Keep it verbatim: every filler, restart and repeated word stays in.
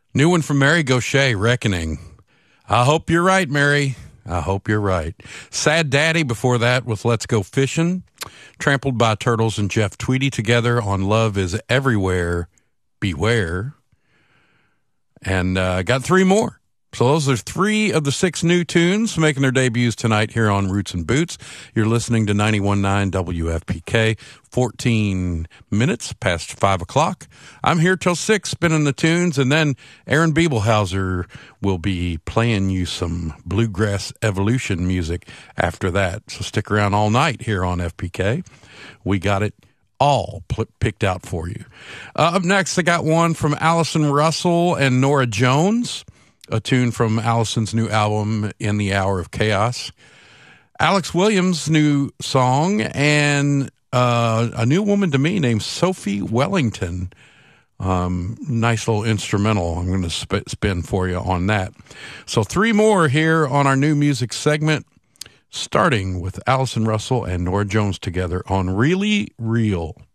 New one from Mary Gaucher, Reckoning. I hope you're right, Mary. I hope you're right. Sad Daddy before that with Let's Go Fishing. Trampled by Turtles and Jeff Tweedy together on Love is Everywhere, Beware. And uh, got three more. So those are three of the six new tunes making their debuts tonight here on Roots and Boots. You're listening to ninety-one point nine W F P K, fourteen minutes past five o'clock. I'm here till six spinning the tunes, and then Aaron Biebelhauser will be playing you some Bluegrass Evolution music after that. So stick around all night here on F P K. We got it all pl- picked out for you. Uh, up next, I got one from Allison Russell and Nora Jones. A tune from Allison's new album, In the Hour of Chaos. Alex Williams' new song, and uh, a new woman to me named Sophie Wellington. Um, nice little instrumental I'm going to sp- spin for you on that. So three more here on our new music segment, starting with Allison Russell and Nora Jones together on Really Real.